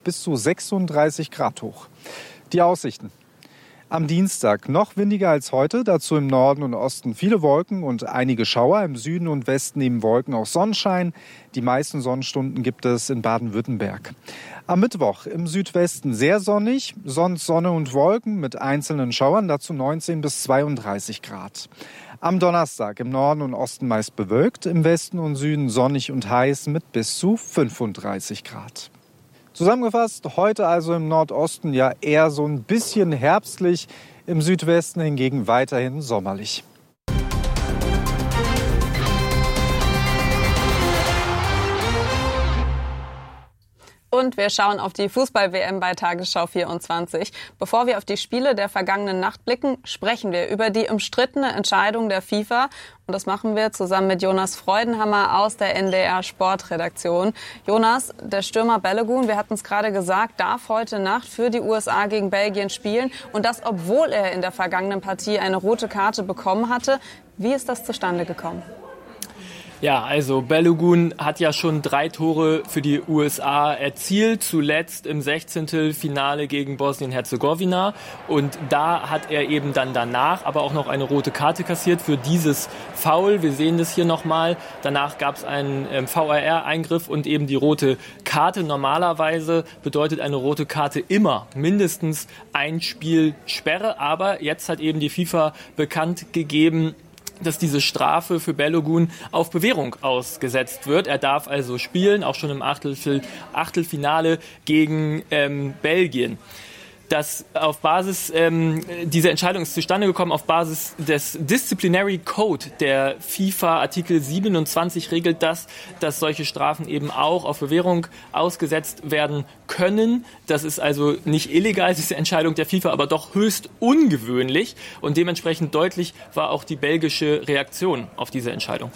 bis zu 36 Grad hoch. Die Aussichten. Am Dienstag noch windiger als heute, dazu im Norden und Osten viele Wolken und einige Schauer. Im Süden und Westen neben Wolken auch Sonnenschein. Die meisten Sonnenstunden gibt es in Baden-Württemberg. Am Mittwoch im Südwesten sehr sonnig, sonst Sonne und Wolken mit einzelnen Schauern, dazu 19 bis 32 Grad. Am Donnerstag im Norden und Osten meist bewölkt, im Westen und Süden sonnig und heiß mit bis zu 35 Grad. Zusammengefasst, heute also im Nordosten ja eher so ein bisschen herbstlich, im Südwesten hingegen weiterhin sommerlich. Und wir schauen auf die Fußball-WM bei Tagesschau 24. Bevor wir auf die Spiele der vergangenen Nacht blicken, sprechen wir über die umstrittene Entscheidung der FIFA. Und das machen wir zusammen mit Jonas Freudenhammer aus der NDR Sportredaktion. Jonas, der Stürmer Balogun, wir hatten es gerade gesagt, darf heute Nacht für die USA gegen Belgien spielen. Und das, obwohl er in der vergangenen Partie eine rote Karte bekommen hatte. Wie ist das zustande gekommen? Ja, also Balogun hat ja schon 3 Tore für die USA erzielt, zuletzt im 16. Finale gegen Bosnien-Herzegowina. Und da hat er eben dann danach aber auch noch eine rote Karte kassiert für dieses Foul. Wir sehen das hier nochmal. Danach gab es einen VAR-Eingriff und eben die rote Karte. Normalerweise bedeutet eine rote Karte immer mindestens ein Spiel Sperre. Aber jetzt hat eben die FIFA bekannt gegeben, dass diese Strafe für Balogun auf Bewährung ausgesetzt wird. Er darf also spielen, auch schon im Achtelfinale gegen Belgien. Dass auf Basis, diese Entscheidung ist zustande gekommen auf Basis des Disciplinary Code der FIFA. Artikel 27 regelt das, dass solche Strafen eben auch auf Bewährung ausgesetzt werden können. Das ist also nicht illegal, diese Entscheidung der FIFA, aber doch höchst ungewöhnlich. Und dementsprechend deutlich war auch die belgische Reaktion auf diese Entscheidung.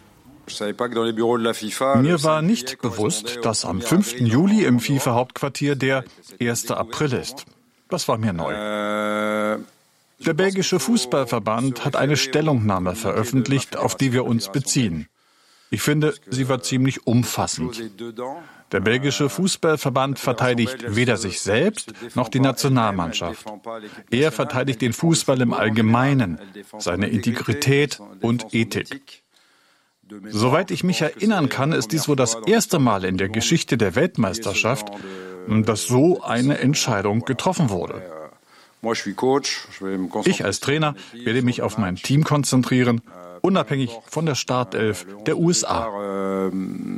Mir war nicht bewusst, dass am 5. Juli im FIFA-Hauptquartier der 1. April ist. Das war mir neu. Der belgische Fußballverband hat eine Stellungnahme veröffentlicht, auf die wir uns beziehen. Ich finde, sie war ziemlich umfassend. Der belgische Fußballverband verteidigt weder sich selbst noch die Nationalmannschaft. Er verteidigt den Fußball im Allgemeinen, seine Integrität und Ethik. Soweit ich mich erinnern kann, ist dies wohl das erste Mal in der Geschichte der Weltmeisterschaft, dass so eine Entscheidung getroffen wurde. Ich als Trainer werde mich auf mein Team konzentrieren, unabhängig von der Startelf der USA.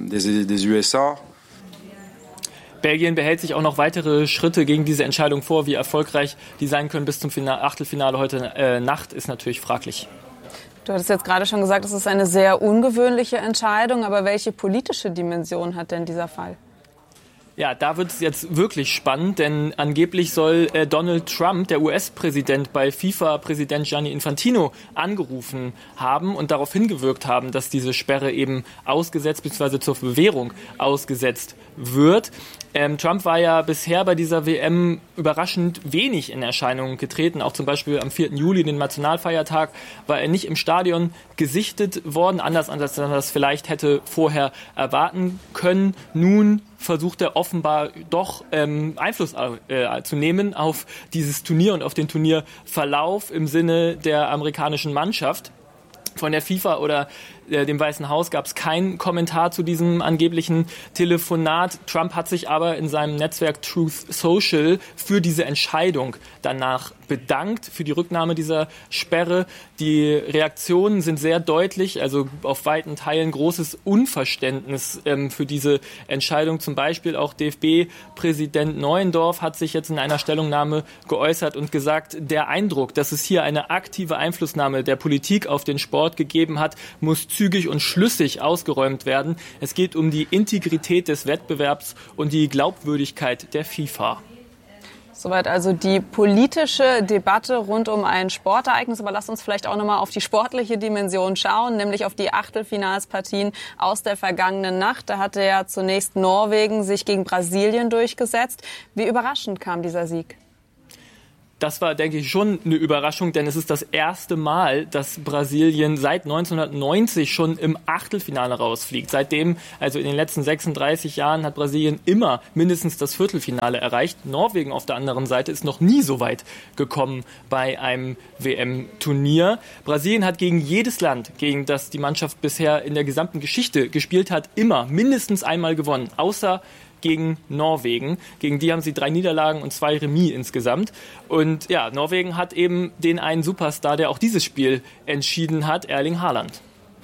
Belgien behält sich auch noch weitere Schritte gegen diese Entscheidung vor. Wie erfolgreich die sein können bis zum Achtelfinale heute Nacht, ist natürlich fraglich. Du hattest jetzt gerade schon gesagt, es ist eine sehr ungewöhnliche Entscheidung. Aber welche politische Dimension hat denn dieser Fall? Ja, da wird es jetzt wirklich spannend, denn angeblich soll Donald Trump, der US-Präsident, bei FIFA-Präsident Gianni Infantino angerufen haben und darauf hingewirkt haben, dass diese Sperre eben ausgesetzt bzw. zur Bewährung ausgesetzt wird. Trump war ja bisher bei dieser WM überraschend wenig in Erscheinung getreten. Auch zum Beispiel am 4. Juli, den Nationalfeiertag, war er nicht im Stadion gesichtet worden, anders als man das vielleicht hätte vorher erwarten können. Nun versucht er offenbar doch Einfluss zu nehmen auf dieses Turnier und auf den Turnierverlauf im Sinne der amerikanischen Mannschaft. Von der FIFA oder dem Weißen Haus gab es keinen Kommentar zu diesem angeblichen Telefonat. Trump hat sich aber in seinem Netzwerk Truth Social für diese Entscheidung danach bedankt, für die Rücknahme dieser Sperre. Die Reaktionen sind sehr deutlich, also auf weiten Teilen großes Unverständnis für diese Entscheidung. Zum Beispiel auch DFB-Präsident Neuendorf hat sich jetzt in einer Stellungnahme geäußert und gesagt, der Eindruck, dass es hier eine aktive Einflussnahme der Politik auf den Sport gegeben hat, muss zügig und schlüssig ausgeräumt werden. Es geht um die Integrität des Wettbewerbs und die Glaubwürdigkeit der FIFA. Soweit also die politische Debatte rund um ein Sportereignis. Aber lasst uns vielleicht auch nochmal auf die sportliche Dimension schauen, nämlich auf die Achtelfinalspartien aus der vergangenen Nacht. Da hatte ja zunächst Norwegen sich gegen Brasilien durchgesetzt. Wie überraschend kam dieser Sieg? Das war, denke ich, schon eine Überraschung, denn es ist das erste Mal, dass Brasilien seit 1990 schon im Achtelfinale rausfliegt. Seitdem, also in den letzten 36 Jahren, hat Brasilien immer mindestens das Viertelfinale erreicht. Norwegen auf der anderen Seite ist noch nie so weit gekommen bei einem WM-Turnier. Brasilien hat gegen jedes Land, gegen das die Mannschaft bisher in der gesamten Geschichte gespielt hat, immer mindestens einmal gewonnen, außer gegen Norwegen. Gegen die haben sie 3 Niederlagen und 2 Remis insgesamt. Und ja, Norwegen hat eben den einen Superstar, der auch dieses Spiel entschieden hat, Erling Haaland.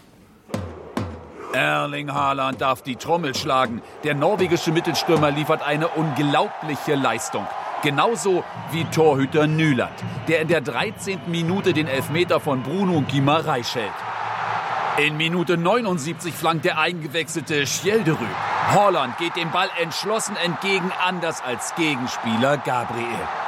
Erling Haaland darf die Trommel schlagen. Der norwegische Mittelstürmer liefert eine unglaubliche Leistung. Genauso wie Torhüter Nyland, der in der 13. Minute den Elfmeter von Bruno Guimarães hält. In Minute 79 flankt der eingewechselte Skjelderud. Haaland geht dem Ball entschlossen entgegen, anders als Gegenspieler Gabriel.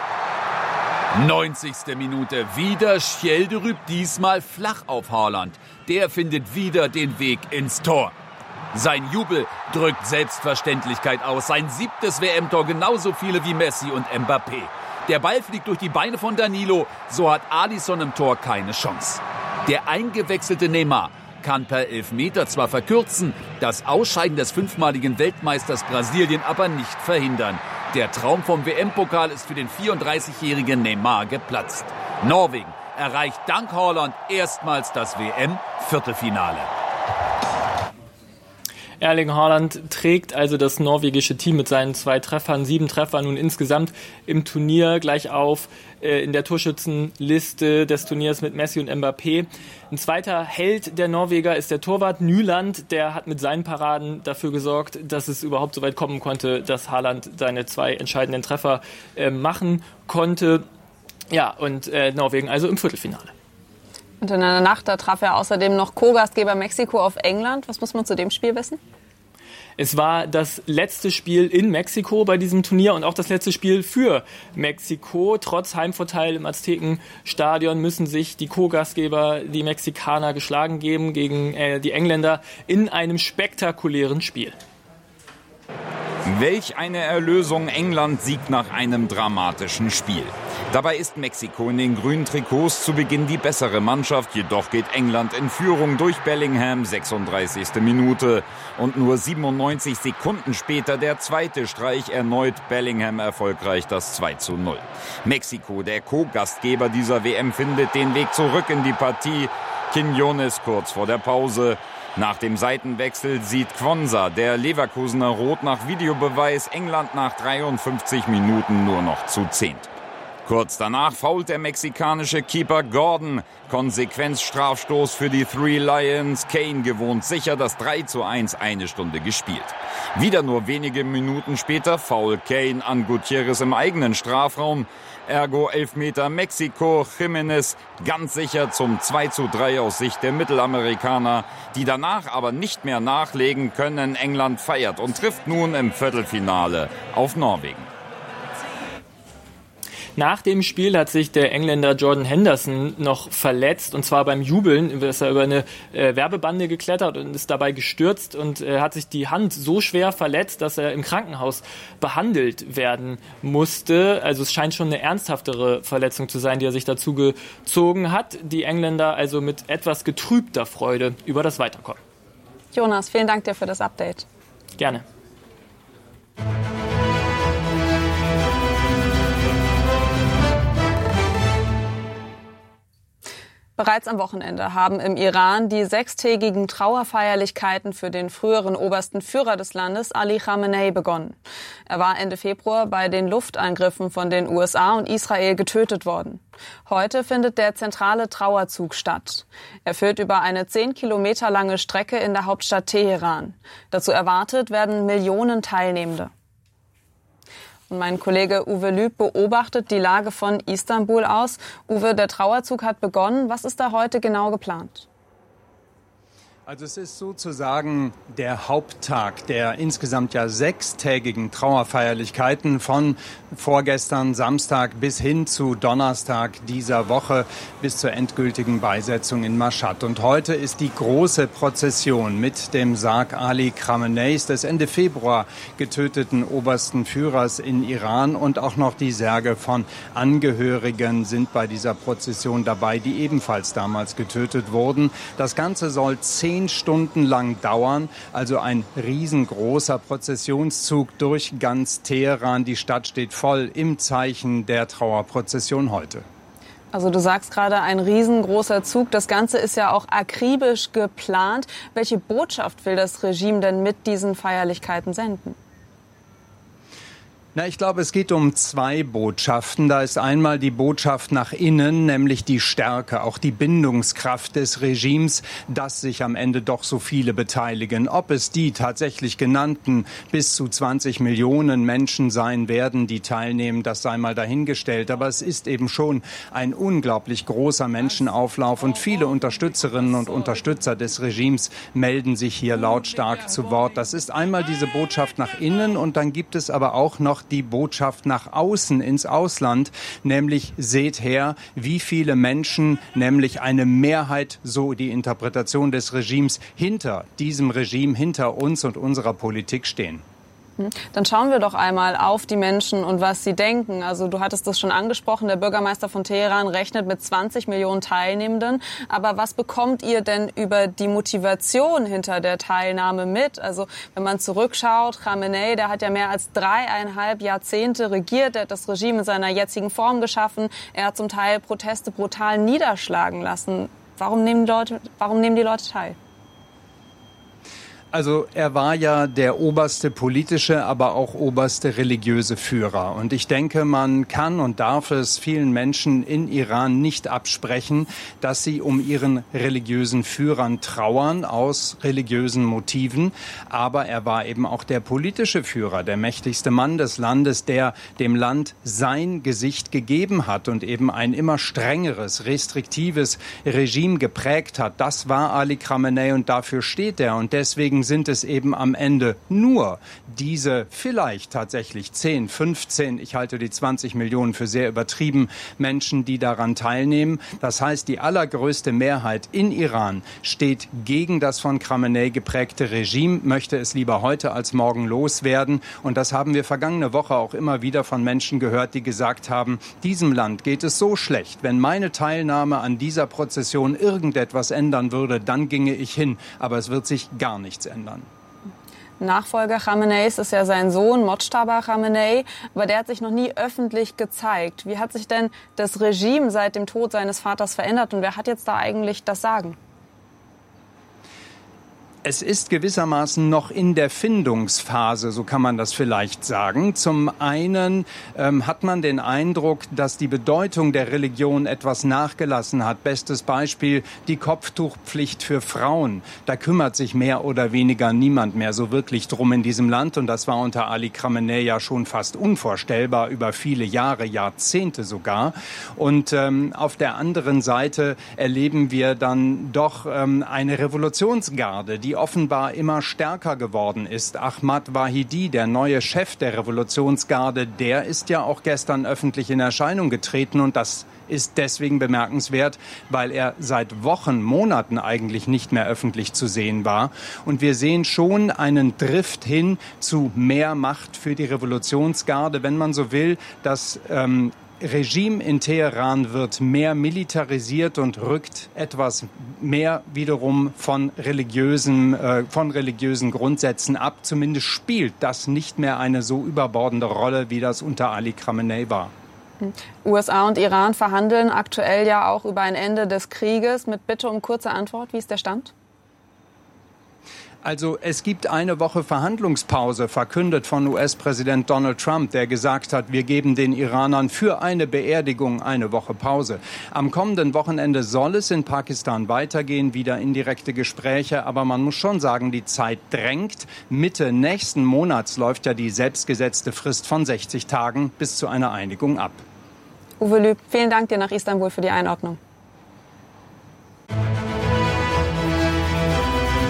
90. Minute, wieder Skjelderud, diesmal flach auf Haaland. Der findet wieder den Weg ins Tor. Sein Jubel drückt Selbstverständlichkeit aus. Sein 7. WM-Tor, genauso viele wie Messi und Mbappé. Der Ball fliegt durch die Beine von Danilo, so hat Alisson im Tor keine Chance. Der eingewechselte Neymar kann per Elfmeter zwar verkürzen, das Ausscheiden des 5-maligen Weltmeisters Brasilien aber nicht verhindern. Der Traum vom WM-Pokal ist für den 34-jährigen Neymar geplatzt. Norwegen erreicht dank Haaland erstmals das WM-Viertelfinale. Erling Haaland trägt also das norwegische Team mit seinen 2 Treffern, 7 Treffern nun insgesamt im Turnier gleich auf in der Torschützenliste des Turniers mit Messi und Mbappé. Ein zweiter Held der Norweger ist der Torwart Nyland. Der hat mit seinen Paraden dafür gesorgt, dass es überhaupt so weit kommen konnte, dass Haaland seine 2 entscheidenden Treffer machen konnte. Ja, und Norwegen also im Viertelfinale. Und in der Nacht, da traf er außerdem noch Co-Gastgeber Mexiko auf England. Was muss man zu dem Spiel wissen? Es war das letzte Spiel in Mexiko bei diesem Turnier und auch das letzte Spiel für Mexiko. Trotz Heimvorteil im Aztekenstadion müssen sich die Co-Gastgeber, die Mexikaner, geschlagen geben gegen die Engländer in einem spektakulären Spiel. Welch eine Erlösung! England siegt nach einem dramatischen Spiel. Dabei ist Mexiko in den grünen Trikots zu Beginn die bessere Mannschaft. Jedoch geht England in Führung durch Bellingham, 36. Minute. Und nur 97 Sekunden später der zweite Streich, erneut Bellingham erfolgreich das 2:0. Mexiko, der Co-Gastgeber dieser WM, findet den Weg zurück in die Partie. Quiñones kurz vor der Pause. Nach dem Seitenwechsel sieht Quonsa, der Leverkusener, rot nach Videobeweis. England nach 53 Minuten nur noch zu 10. Kurz danach fault der mexikanische Keeper Gordon. Konsequenzstrafstoß für die Three Lions. Kane gewohnt sicher das 3:1, eine Stunde gespielt. Wieder nur wenige Minuten später Foul Kane an Gutierrez im eigenen Strafraum. Ergo Elfmeter Mexiko. Jiménez ganz sicher zum 2:3 aus Sicht der Mittelamerikaner, die danach aber nicht mehr nachlegen können. England feiert und trifft nun im Viertelfinale auf Norwegen. Nach dem Spiel hat sich der Engländer Jordan Henderson noch verletzt, und zwar beim Jubeln. Ist er über eine Werbebande geklettert und ist dabei gestürzt und hat sich die Hand so schwer verletzt, dass er im Krankenhaus behandelt werden musste. Also es scheint schon eine ernsthaftere Verletzung zu sein, die er sich dazu gezogen hat. Die Engländer also mit etwas getrübter Freude über das Weiterkommen. Jonas, vielen Dank dir für das Update. Gerne. Bereits am Wochenende haben im Iran die 6-tägigen Trauerfeierlichkeiten für den früheren obersten Führer des Landes, Ali Khamenei, begonnen. Er war Ende Februar bei den Luftangriffen von den USA und Israel getötet worden. Heute findet der zentrale Trauerzug statt. Er führt über eine 10 Kilometer lange Strecke in der Hauptstadt Teheran. Dazu erwartet werden Millionen Teilnehmende. Und mein Kollege Uwe Lüb beobachtet die Lage von Istanbul aus. Uwe, der Trauerzug hat begonnen. Was ist da heute genau geplant? Also es ist sozusagen der Haupttag der insgesamt ja 6-tägigen Trauerfeierlichkeiten von vorgestern Samstag bis hin zu Donnerstag dieser Woche bis zur endgültigen Beisetzung in Mashhad. Und heute ist die große Prozession mit dem Sarg Ali Khameneis, des Ende Februar getöteten obersten Führers in Iran, und auch noch die Särge von Angehörigen sind bei dieser Prozession dabei, die ebenfalls damals getötet wurden. Das Ganze soll 10 Stunden lang dauern, also ein riesengroßer Prozessionszug durch ganz Teheran. Die Stadt steht voll im Zeichen der Trauerprozession heute. Also du sagst gerade, ein riesengroßer Zug. Das Ganze ist ja auch akribisch geplant. Welche Botschaft will das Regime denn mit diesen Feierlichkeiten senden? Ich glaube, es geht um 2 Botschaften. Da ist einmal die Botschaft nach innen, nämlich die Stärke, auch die Bindungskraft des Regimes, dass sich am Ende doch so viele beteiligen. Ob es die tatsächlich genannten bis zu 20 Millionen Menschen sein werden, die teilnehmen, das sei mal dahingestellt. Aber es ist eben schon ein unglaublich großer Menschenauflauf, und viele Unterstützerinnen und Unterstützer des Regimes melden sich hier lautstark zu Wort. Das ist einmal diese Botschaft nach innen, und dann gibt es aber auch noch die Botschaft nach außen ins Ausland, nämlich seht her, wie viele Menschen, nämlich eine Mehrheit, so die Interpretation des Regimes, hinter diesem Regime, hinter uns und unserer Politik stehen. Dann schauen wir doch einmal auf die Menschen und was sie denken. Also du hattest das schon angesprochen, der Bürgermeister von Teheran rechnet mit 20 Millionen Teilnehmenden. Aber was bekommt ihr denn über die Motivation hinter der Teilnahme mit? Also wenn man zurückschaut, Khamenei, der hat ja mehr als 3,5 Jahrzehnte regiert, er hat das Regime in seiner jetzigen Form geschaffen. Er hat zum Teil Proteste brutal niederschlagen lassen. Warum nehmen die Leute teil? Also er war ja der oberste politische, aber auch oberste religiöse Führer. Und ich denke, man kann und darf es vielen Menschen in Iran nicht absprechen, dass sie um ihren religiösen Führern trauern, aus religiösen Motiven. Aber er war eben auch der politische Führer, der mächtigste Mann des Landes, der dem Land sein Gesicht gegeben hat und eben ein immer strengeres, restriktives Regime geprägt hat. Das war Ali Khamenei, und dafür steht er. Und deswegen sind es eben am Ende nur diese vielleicht tatsächlich 10, 15, ich halte die 20 Millionen für sehr übertrieben, Menschen, die daran teilnehmen. Das heißt, die allergrößte Mehrheit in Iran steht gegen das von Khamenei geprägte Regime, möchte es lieber heute als morgen loswerden. Und das haben wir vergangene Woche auch immer wieder von Menschen gehört, die gesagt haben, diesem Land geht es so schlecht. Wenn meine Teilnahme an dieser Prozession irgendetwas ändern würde, dann ginge ich hin. Aber es wird sich gar nichts ändern. Nachfolger Khameneis ist ja sein Sohn Mojtaba Khamenei, aber der hat sich noch nie öffentlich gezeigt. Wie hat sich denn das Regime seit dem Tod seines Vaters verändert und wer hat jetzt da eigentlich das Sagen? Es ist gewissermaßen noch in der Findungsphase, so kann man das vielleicht sagen. Zum einen hat man den Eindruck, dass die Bedeutung der Religion etwas nachgelassen hat. Bestes Beispiel die Kopftuchpflicht für Frauen. Da kümmert sich mehr oder weniger niemand mehr so wirklich drum in diesem Land. Und das war unter Ali Khamenei ja schon fast unvorstellbar, über viele Jahre, Jahrzehnte sogar. Und auf der anderen Seite erleben wir dann doch eine Revolutionsgarde, die offenbar immer stärker geworden ist. Ahmad Vahidi, der neue Chef der Revolutionsgarde, der ist ja auch gestern öffentlich in Erscheinung getreten, und das ist deswegen bemerkenswert, weil er seit Wochen, Monaten eigentlich nicht mehr öffentlich zu sehen war. Und wir sehen schon einen Drift hin zu mehr Macht für die Revolutionsgarde, wenn man so will. Das Regime in Teheran wird mehr militarisiert und rückt etwas mehr wiederum von religiösen Grundsätzen ab. Zumindest spielt das nicht mehr eine so überbordende Rolle, wie das unter Ali Khamenei war. USA und Iran verhandeln aktuell ja auch über ein Ende des Krieges. Mit Bitte um kurze Antwort, wie ist der Stand? Also es gibt eine Woche Verhandlungspause, verkündet von US-Präsident Donald Trump, der gesagt hat, wir geben den Iranern für eine Beerdigung eine Woche Pause. Am kommenden Wochenende soll es in Pakistan weitergehen, wieder indirekte Gespräche. Aber man muss schon sagen, die Zeit drängt. Mitte nächsten Monats läuft ja die selbstgesetzte Frist von 60 Tagen bis zu einer Einigung ab. Uwe Lüb, vielen Dank dir nach Istanbul für die Einordnung.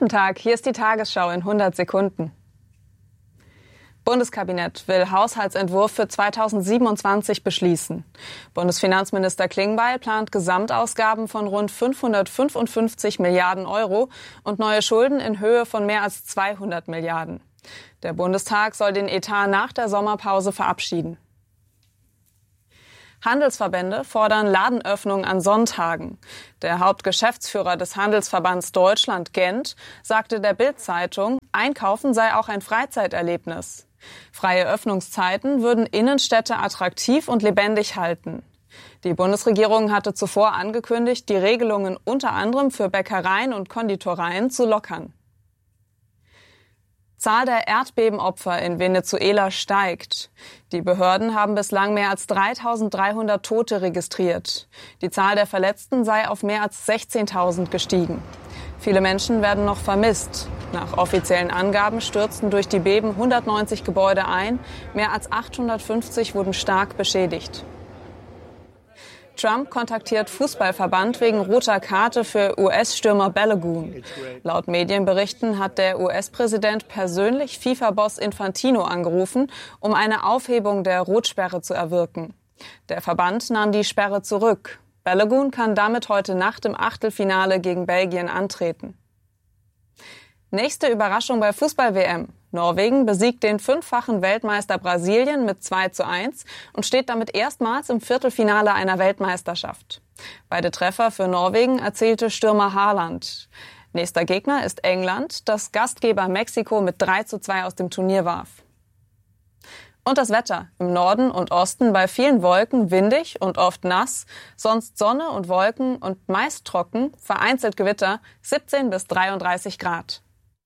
Guten Tag, hier ist die Tagesschau in 100 Sekunden. Bundeskabinett will Haushaltsentwurf für 2027 beschließen. Bundesfinanzminister Klingbeil plant Gesamtausgaben von rund 555 Milliarden Euro und neue Schulden in Höhe von mehr als 200 Milliarden. Der Bundestag soll den Etat nach der Sommerpause verabschieden. Handelsverbände fordern Ladenöffnung an Sonntagen. Der Hauptgeschäftsführer des Handelsverbands Deutschland Gent sagte der Bild-Zeitung, Einkaufen sei auch ein Freizeiterlebnis. Freie Öffnungszeiten würden Innenstädte attraktiv und lebendig halten. Die Bundesregierung hatte zuvor angekündigt, die Regelungen unter anderem für Bäckereien und Konditoreien zu lockern. Zahl der Erdbebenopfer in Venezuela steigt. Die Behörden haben bislang mehr als 3.300 Tote registriert. Die Zahl der Verletzten sei auf mehr als 16.000 gestiegen. Viele Menschen werden noch vermisst. Nach offiziellen Angaben stürzten durch die Beben 190 Gebäude ein. Mehr als 850 wurden stark beschädigt. Trump kontaktiert Fußballverband wegen roter Karte für US-Stürmer Balogun. Laut Medienberichten hat der US-Präsident persönlich FIFA-Boss Infantino angerufen, um eine Aufhebung der Rotsperre zu erwirken. Der Verband nahm die Sperre zurück. Balogun kann damit heute Nacht im Achtelfinale gegen Belgien antreten. Nächste Überraschung bei Fußball-WM. Norwegen besiegt den 5-fachen Weltmeister Brasilien mit 2:1 und steht damit erstmals im Viertelfinale einer Weltmeisterschaft. Beide Treffer für Norwegen erzielte Stürmer Haaland. Nächster Gegner ist England, das Gastgeber Mexiko mit 3:2 aus dem Turnier warf. Und das Wetter. Im Norden und Osten bei vielen Wolken windig und oft nass, sonst Sonne und Wolken und meist trocken, vereinzelt Gewitter, 17 bis 33 Grad.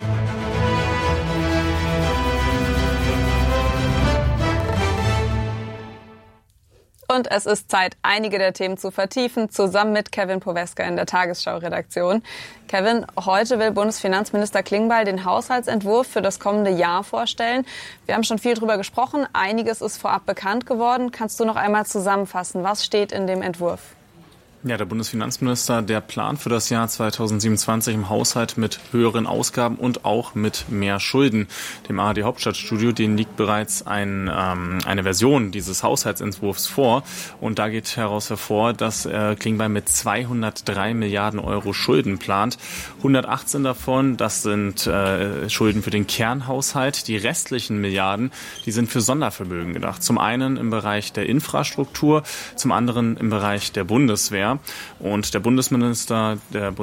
Und es ist Zeit, einige der Themen zu vertiefen, zusammen mit Kevin Poweska in der Tagesschau-Redaktion. Kevin, heute will Bundesfinanzminister Klingbeil den Haushaltsentwurf für das kommende Jahr vorstellen. Wir haben schon viel drüber gesprochen, einiges ist vorab bekannt geworden. Kannst du noch einmal zusammenfassen, was steht in dem Entwurf? Ja, der Bundesfinanzminister, der plant für das Jahr 2027 im Haushalt mit höheren Ausgaben und auch mit mehr Schulden. Dem ARD Hauptstadtstudio, denen liegt bereits eine Version dieses Haushaltsentwurfs vor. Und da geht hervor, dass Klingbeil mit 203 Milliarden Euro Schulden plant. 118 davon, das sind Schulden für den Kernhaushalt. Die restlichen Milliarden, die sind für Sondervermögen gedacht. Zum einen im Bereich der Infrastruktur, zum anderen im Bereich der Bundeswehr. Und der Bundesfinanzminister,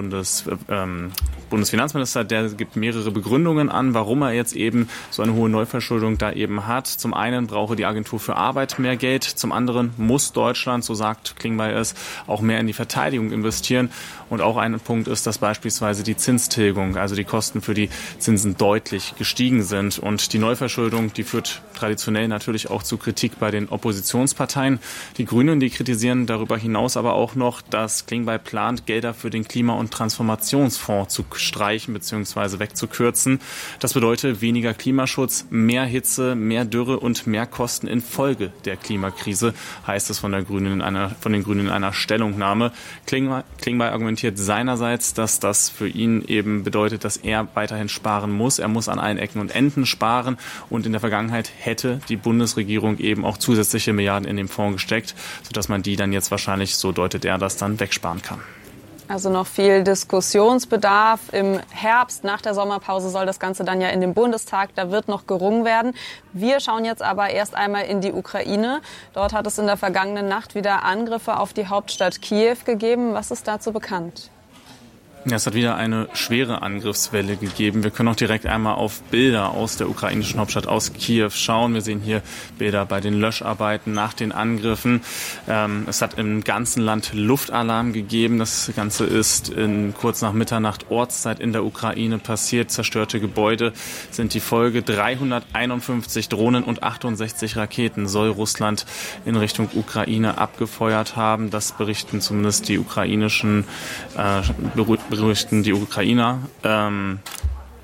der gibt mehrere Begründungen an, warum er jetzt eben so eine hohe Neuverschuldung da eben hat. Zum einen brauche die Agentur für Arbeit mehr Geld, zum anderen muss Deutschland, so sagt Klingbeil es, auch mehr in die Verteidigung investieren. Und auch ein Punkt ist, dass beispielsweise die Zinstilgung, also die Kosten für die Zinsen deutlich gestiegen sind. Und die Neuverschuldung, die führt traditionell natürlich auch zu Kritik bei den Oppositionsparteien. Die Grünen, die kritisieren darüber hinaus aber auch noch, dass Klingbeil plant, Gelder für den Klima- und Transformationsfonds zu streichen bzw. wegzukürzen. Das bedeutet weniger Klimaschutz, mehr Hitze, mehr Dürre und mehr Kosten infolge der Klimakrise, heißt es von den Grünen in einer Stellungnahme. Klingbeil argumentiert seinerseits, dass das für ihn eben bedeutet, dass er weiterhin sparen muss. Er muss an allen Ecken und Enden sparen und in der Vergangenheit hätte die Bundesregierung eben auch zusätzliche Milliarden in den Fonds gesteckt, sodass man die dann jetzt wahrscheinlich, so deutet er, das dann wegsparen kann. Also noch viel Diskussionsbedarf. Im Herbst nach der Sommerpause soll das Ganze dann ja in den Bundestag. Da wird noch gerungen werden. Wir schauen jetzt aber erst einmal in die Ukraine. Dort hat es in der vergangenen Nacht wieder Angriffe auf die Hauptstadt Kiew gegeben. Was ist dazu bekannt? Ja, es hat wieder eine schwere Angriffswelle gegeben. Wir können auch direkt einmal auf Bilder aus der ukrainischen Hauptstadt, aus Kiew, schauen. Wir sehen hier Bilder bei den Löscharbeiten nach den Angriffen. Es hat im ganzen Land Luftalarm gegeben. Das Ganze ist kurz nach Mitternacht Ortszeit in der Ukraine passiert. Zerstörte Gebäude sind die Folge. 351 Drohnen und 68 Raketen soll Russland in Richtung Ukraine abgefeuert haben. Das berichten zumindest die Ukrainer.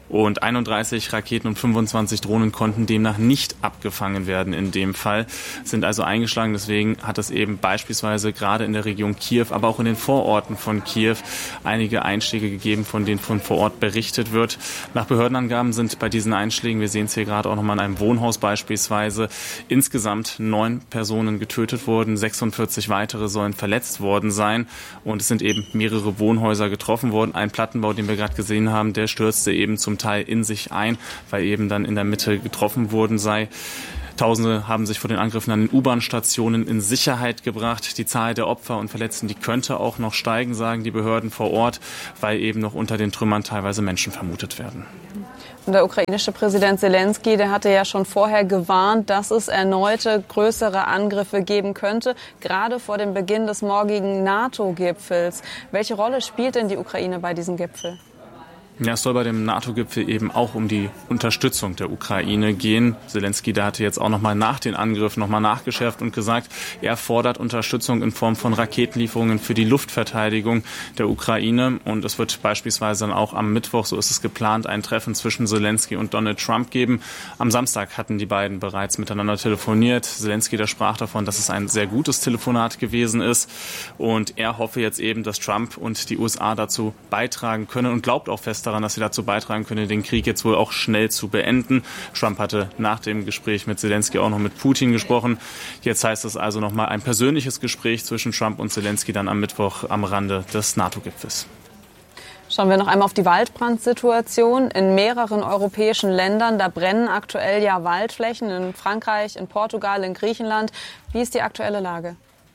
und 31 Raketen und 25 Drohnen konnten demnach nicht abgefangen werden in dem Fall, sind also eingeschlagen. Deswegen hat es eben beispielsweise gerade in der Region Kiew, aber auch in den Vororten von Kiew einige Einschläge gegeben, von denen von vor Ort berichtet wird. Nach Behördenangaben sind bei diesen Einschlägen, wir sehen es hier gerade auch nochmal in einem Wohnhaus beispielsweise, insgesamt 9 Personen getötet worden, 46 weitere sollen verletzt worden sein und es sind eben mehrere Wohnhäuser getroffen worden. Ein Plattenbau, den wir gerade gesehen haben, der stürzte eben zum Teil in sich ein, weil eben dann in der Mitte getroffen worden sei. Tausende haben sich vor den Angriffen an den U-Bahn-Stationen in Sicherheit gebracht. Die Zahl der Opfer und Verletzten, die könnte auch noch steigen, sagen die Behörden vor Ort, weil eben noch unter den Trümmern teilweise Menschen vermutet werden. Und der ukrainische Präsident Zelensky, der hatte ja schon vorher gewarnt, dass es erneute größere Angriffe geben könnte, gerade vor dem Beginn des morgigen NATO-Gipfels. Welche Rolle spielt denn die Ukraine bei diesem Gipfel? Ja, es soll bei dem NATO-Gipfel eben auch um die Unterstützung der Ukraine gehen. Zelensky, der hatte jetzt auch nochmal nach den Angriffen nochmal nachgeschärft und gesagt, er fordert Unterstützung in Form von Raketenlieferungen für die Luftverteidigung der Ukraine. Und es wird beispielsweise dann auch am Mittwoch, so ist es geplant, ein Treffen zwischen Zelensky und Donald Trump geben. Am Samstag hatten die beiden bereits miteinander telefoniert. Zelensky, der sprach davon, dass es ein sehr gutes Telefonat gewesen ist. Und er hoffe jetzt eben, dass Trump und die USA dazu beitragen können und glaubt auch fest daran, dass sie dazu beitragen können, den Krieg jetzt wohl auch schnell zu beenden. Trump hatte nach dem Gespräch mit Zelensky auch noch mit Putin gesprochen. Jetzt heißt es also nochmal ein persönliches Gespräch zwischen Trump und Zelensky dann am Mittwoch am Rande des NATO-Gipfels. Schauen wir noch einmal auf die Waldbrandsituation. In mehreren europäischen Ländern, da brennen aktuell ja Waldflächen, in Frankreich, in Portugal, in Griechenland. Wie ist die aktuelle Lage?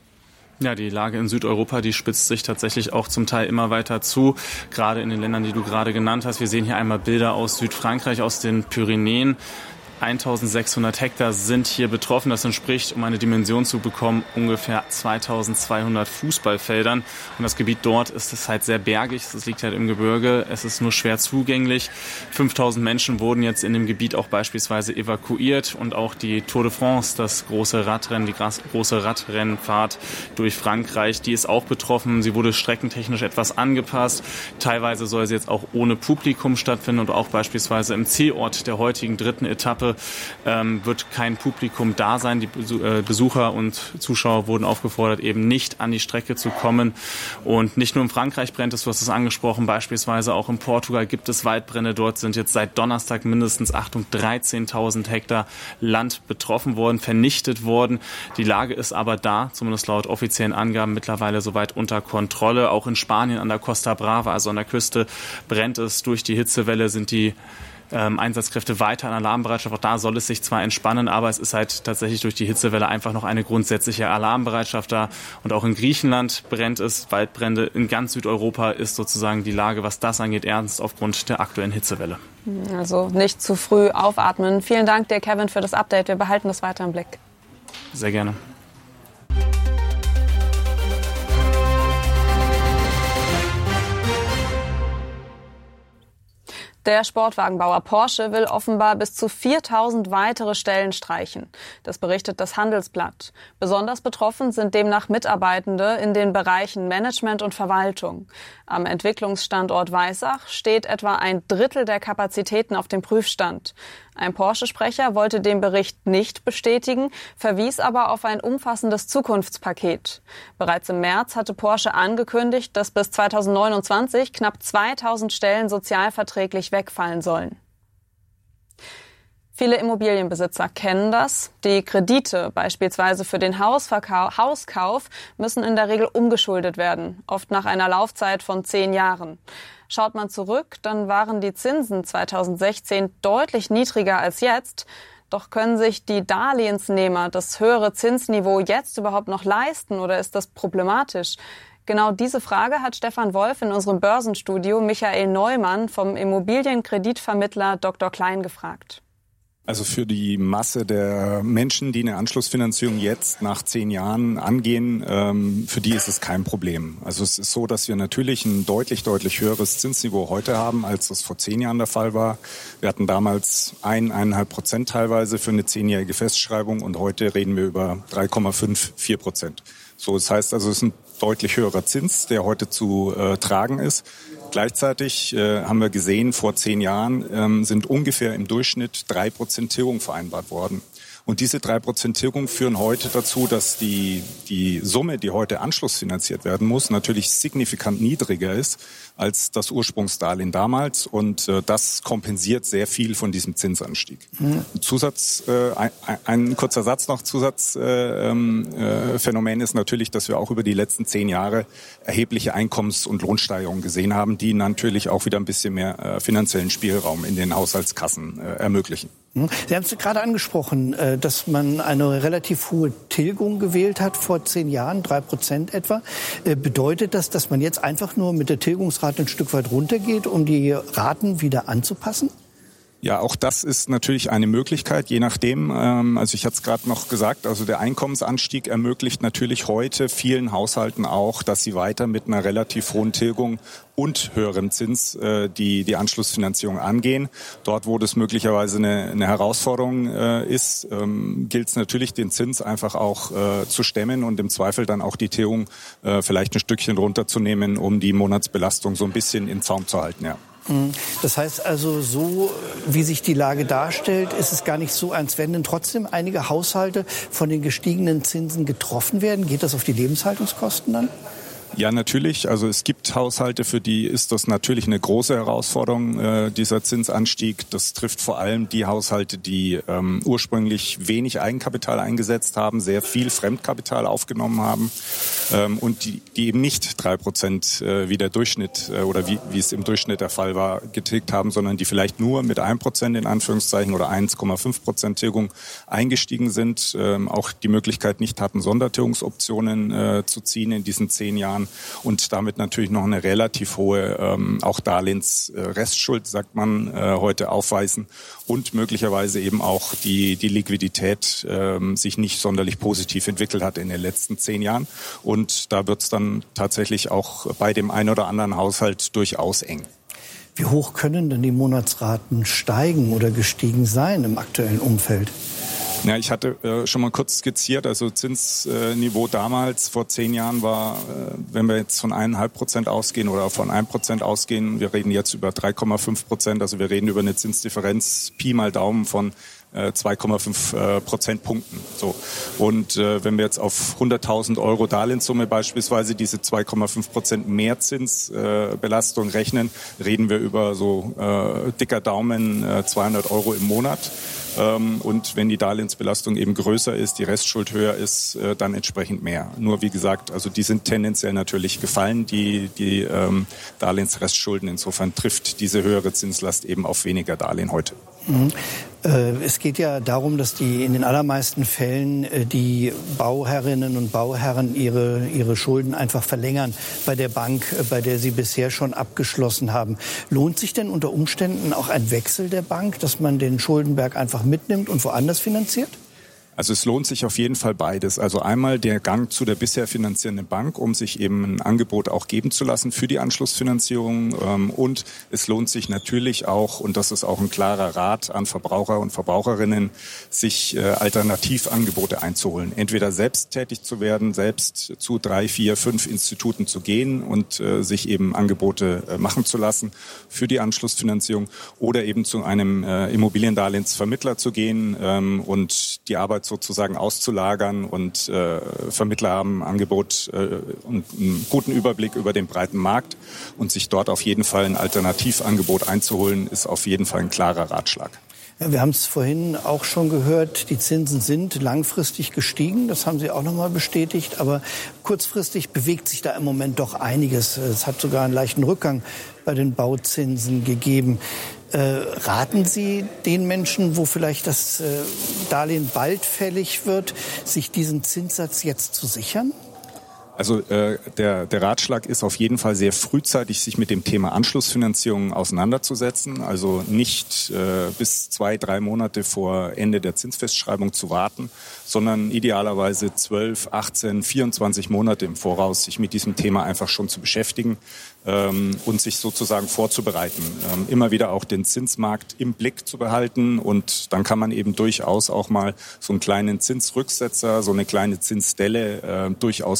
Ja, die Lage in Südeuropa, die spitzt sich tatsächlich auch zum Teil immer weiter zu, gerade in den Ländern, die du gerade genannt hast. Wir sehen hier einmal Bilder aus Südfrankreich, aus den Pyrenäen. 1600 Hektar sind hier betroffen. Das entspricht, um eine Dimension zu bekommen, ungefähr 2200 Fußballfeldern. Und das Gebiet dort ist es halt sehr bergig. Es liegt halt im Gebirge. Es ist nur schwer zugänglich. 5000 Menschen wurden jetzt in dem Gebiet auch beispielsweise evakuiert. Und auch die Tour de France, das große Radrennen, die große Radrennfahrt durch Frankreich, die ist auch betroffen. Sie wurde streckentechnisch etwas angepasst. Teilweise soll sie jetzt auch ohne Publikum stattfinden und auch beispielsweise im Zielort der heutigen 3. Etappe wird kein Publikum da sein. Die Besucher und Zuschauer wurden aufgefordert, eben nicht an die Strecke zu kommen. Und nicht nur in Frankreich brennt es, du hast es angesprochen, beispielsweise auch in Portugal gibt es Waldbrände. Dort sind jetzt seit Donnerstag mindestens 13.000 Hektar Land betroffen worden, vernichtet worden. Die Lage ist aber da, zumindest laut offiziellen Angaben, mittlerweile soweit unter Kontrolle. Auch in Spanien an der Costa Brava, also an der Küste, brennt es. Durch die Hitzewelle sind die Einsatzkräfte weiter in Alarmbereitschaft. Auch da soll es sich zwar entspannen, aber es ist halt tatsächlich durch die Hitzewelle einfach noch eine grundsätzliche Alarmbereitschaft da. Und auch in Griechenland brennt es. Waldbrände in ganz Südeuropa ist sozusagen die Lage, was das angeht, ernst aufgrund der aktuellen Hitzewelle. Also nicht zu früh aufatmen. Vielen Dank dir, Kevin, für das Update. Wir behalten das weiter im Blick. Sehr gerne. Der Sportwagenbauer Porsche will offenbar bis zu 4000 weitere Stellen streichen. Das berichtet das Handelsblatt. Besonders betroffen sind demnach Mitarbeitende in den Bereichen Management und Verwaltung. Am Entwicklungsstandort Weissach steht etwa ein Drittel der Kapazitäten auf dem Prüfstand. Ein Porsche-Sprecher wollte den Bericht nicht bestätigen, verwies aber auf ein umfassendes Zukunftspaket. Bereits im März hatte Porsche angekündigt, dass bis 2029 knapp 2000 Stellen sozialverträglich wegfallen sollen. Viele Immobilienbesitzer kennen das. Die Kredite, beispielsweise für den Hauskauf, müssen in der Regel umgeschuldet werden, oft nach einer Laufzeit von 10 Jahren. Schaut man zurück, dann waren die Zinsen 2016 deutlich niedriger als jetzt. Doch können sich die Darlehensnehmer das höhere Zinsniveau jetzt überhaupt noch leisten oder ist das problematisch? Genau diese Frage hat Stefan Wolf in unserem Börsenstudio Michael Neumann vom Immobilienkreditvermittler Dr. Klein gefragt. Also für die Masse der Menschen, die eine Anschlussfinanzierung jetzt nach 10 Jahren angehen, für die ist es kein Problem. Also es ist so, dass wir natürlich ein deutlich höheres Zinsniveau heute haben, als das vor 10 Jahren der Fall war. Wir hatten damals 1,5% teilweise für eine 10-jährige Festschreibung und heute reden wir über 3,5-4%. So, das heißt also, es ist ein deutlich höherer Zins, der heute zu tragen ist. Gleichzeitig haben wir gesehen, vor 10 Jahren sind ungefähr im Durchschnitt 3% Tilgung vereinbart worden. Und diese 3% Tilgung führen heute dazu, dass die Summe, die heute anschlussfinanziert werden muss, natürlich signifikant niedriger ist als das Ursprungsdarlehen damals. Und das kompensiert sehr viel von diesem Zinsanstieg. Ein kurzer Satz noch, Zusatzphänomen ist natürlich, dass wir auch über die letzten 10 Jahre erhebliche Einkommens- und Lohnsteigerungen gesehen haben, die natürlich auch wieder ein bisschen mehr finanziellen Spielraum in den Haushaltskassen ermöglichen. Sie haben es gerade angesprochen, dass man eine relativ hohe Tilgung gewählt hat vor 10 Jahren, 3% etwa. Bedeutet das, dass man jetzt einfach nur mit der Tilgungsrate ein Stück weit runtergeht, um die Raten wieder anzupassen? Ja, auch das ist natürlich eine Möglichkeit, je nachdem. Also ich hatte es gerade noch gesagt, also der Einkommensanstieg ermöglicht natürlich heute vielen Haushalten auch, dass sie weiter mit einer relativ hohen Tilgung und höherem Zins die Anschlussfinanzierung angehen. Dort, wo das möglicherweise eine Herausforderung ist, gilt es natürlich, den Zins einfach auch zu stemmen und im Zweifel dann auch die Tilgung vielleicht ein Stückchen runterzunehmen, um die Monatsbelastung so ein bisschen in Zaum zu halten, ja. Das heißt also, so wie sich die Lage darstellt, ist es gar nicht so, als wenn denn trotzdem einige Haushalte von den gestiegenen Zinsen getroffen werden. Geht das auf die Lebenshaltungskosten dann? Ja, natürlich. Also es gibt Haushalte, für die ist das natürlich eine große Herausforderung, dieser Zinsanstieg. Das trifft vor allem die Haushalte, die ursprünglich wenig Eigenkapital eingesetzt haben, sehr viel Fremdkapital aufgenommen haben und die eben nicht 3% wie der Durchschnitt oder wie es im Durchschnitt der Fall war, getilgt haben, sondern die vielleicht nur mit 1% in Anführungszeichen oder 1,5% Tilgung eingestiegen sind, auch die Möglichkeit nicht hatten, Sondertilgungsoptionen zu ziehen in diesen 10 Jahren. Und damit natürlich noch eine relativ hohe auch Darlehensrestschuld, sagt man, heute aufweisen und möglicherweise eben auch die Liquidität sich nicht sonderlich positiv entwickelt hat in den letzten 10 Jahren. Und da wird es dann tatsächlich auch bei dem einen oder anderen Haushalt durchaus eng. Wie hoch können denn die Monatsraten steigen oder gestiegen sein im aktuellen Umfeld? Ja, ich hatte schon mal kurz skizziert, also Zinsniveau damals vor 10 Jahren war, wenn wir jetzt von 1,5% ausgehen oder von 1% ausgehen, wir reden jetzt über 3,5%, also wir reden über eine Zinsdifferenz Pi mal Daumen von 2,5 Prozentpunkten. So. Und wenn wir jetzt auf 100.000 Euro Darlehenssumme beispielsweise diese 2,5% Mehrzinsbelastung rechnen, reden wir über so dicker Daumen 200 Euro im Monat. Und wenn die Darlehensbelastung eben größer ist, die Restschuld höher ist, dann entsprechend mehr. Nur wie gesagt, also die sind tendenziell natürlich gefallen, die Darlehensrestschulden. Insofern trifft diese höhere Zinslast eben auf weniger Darlehen heute. Es geht ja darum, dass in den allermeisten Fällen die Bauherrinnen und Bauherren ihre Schulden einfach verlängern bei der Bank, bei der sie bisher schon abgeschlossen haben. Lohnt sich denn unter Umständen auch ein Wechsel der Bank, dass man den Schuldenberg einfach mitnimmt und woanders finanziert? Also es lohnt sich auf jeden Fall beides. Also einmal der Gang zu der bisher finanzierenden Bank, um sich eben ein Angebot auch geben zu lassen für die Anschlussfinanzierung. Und es lohnt sich natürlich auch, und das ist auch ein klarer Rat an Verbraucher und Verbraucherinnen, sich Alternativangebote einzuholen. Entweder selbst tätig zu werden, selbst zu 3, 4, 5 Instituten zu gehen und sich eben Angebote machen zu lassen für die Anschlussfinanzierung oder eben zu einem Immobiliendarlehensvermittler zu gehen und die Arbeit sozusagen auszulagern und Vermittler haben ein Angebot und einen guten Überblick über den breiten Markt und sich dort auf jeden Fall ein Alternativangebot einzuholen, ist auf jeden Fall ein klarer Ratschlag. Ja, wir haben es vorhin auch schon gehört, die Zinsen sind langfristig gestiegen, das haben Sie auch nochmal bestätigt, aber kurzfristig bewegt sich da im Moment doch einiges. Es hat sogar einen leichten Rückgang bei den Bauzinsen gegeben. Raten Sie den Menschen, wo vielleicht das Darlehen bald fällig wird, sich diesen Zinssatz jetzt zu sichern? Also der Ratschlag ist auf jeden Fall sehr frühzeitig, sich mit dem Thema Anschlussfinanzierung auseinanderzusetzen. Also nicht bis 2, 3 Monate vor Ende der Zinsfestschreibung zu warten, sondern idealerweise 12, 18, 24 Monate im Voraus sich mit diesem Thema einfach schon zu beschäftigen und sich sozusagen vorzubereiten. Immer wieder auch den Zinsmarkt im Blick zu behalten und dann kann man eben durchaus auch mal so einen kleinen Zinsrücksetzer, so eine kleine Zinsdelle durchaus auch nutzen,